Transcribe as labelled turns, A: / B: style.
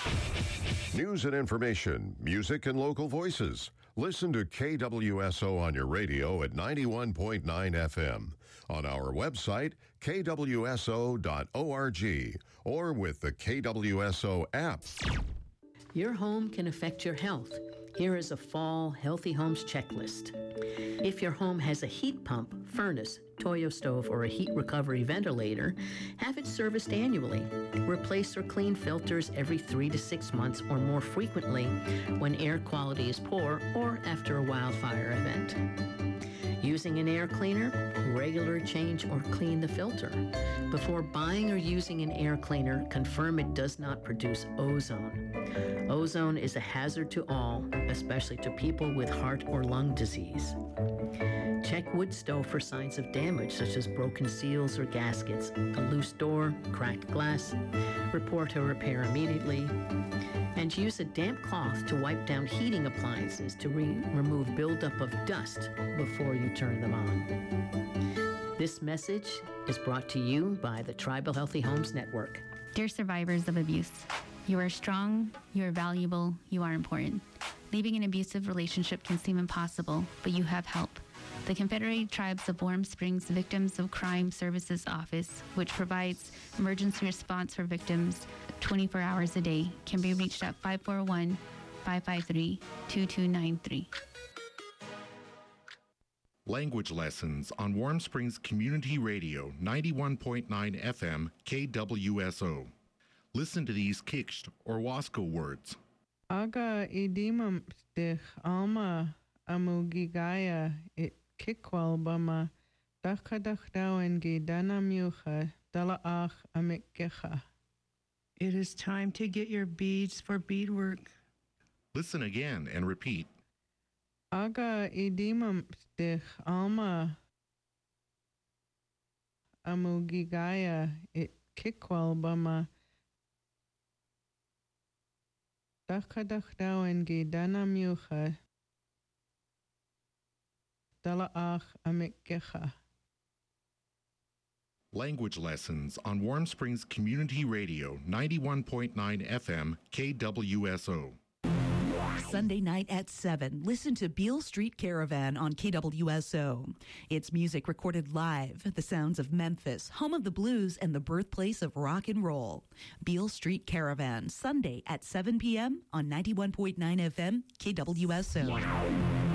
A: News and information, music and local voices. Listen to KWSO on your radio at 91.9 FM, on our website, kwso.org, or with the KWSO app.
B: Your home can affect your health. Here is a fall Healthy Homes checklist. If your home has a heat pump, furnace, Toyo stove, or a heat recovery ventilator, have it serviced annually. Replace or clean filters every 3 to 6 months or more frequently when air quality is poor or after a wildfire event. Using an air cleaner, regularly change or clean the filter. Before buying or using an air cleaner, confirm it does not produce ozone. Ozone is a hazard to all, especially to people with heart or lung disease. Check wood stove for signs of damage, such as broken seals or gaskets, a loose door, cracked glass. Report or repair immediately. And use a damp cloth to wipe down heating appliances to remove buildup of dust before you turn them on. This message is brought to you by the Tribal Healthy Homes Network.
C: Dear survivors of abuse, you are strong, you are valuable, you are important. Leaving an abusive relationship can seem impossible, but you have help. The Confederated Tribes of Warm Springs Victims of Crime Services Office, which provides emergency response for victims 24 hours a day, can be reached at 541-553-2293.
D: Language lessons on Warm Springs Community Radio, 91.9 FM, KWSO. Listen to these Kikst or Wasco words.
E: Aga idimam stich alma amugigaya it kikwalbama dakadakhdawen gidana mucha dalaach amikkecha.
F: It is time to get your beads for beadwork.
D: Listen again and repeat.
E: Aga idimam stich alma amugigaya it kikwalbama dakadakhdawen gidana mucha dalaach amikkecha.
D: Language lessons on Warm Springs Community Radio, 91.9 FM, KWSO.
G: Sunday night at 7, listen to Beale Street Caravan on KWSO. It's music recorded live, the sounds of Memphis, home of the blues and the birthplace of rock and roll. Beale Street Caravan, Sunday at 7 p.m. on 91.9 FM, KWSO.